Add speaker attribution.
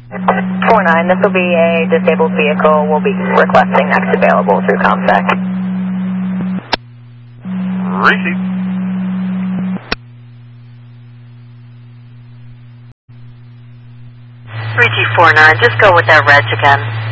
Speaker 1: 49, this will be a disabled vehicle. We'll be requesting next available through ComSec.
Speaker 2: Receive.
Speaker 3: 3249, just go with that reg again.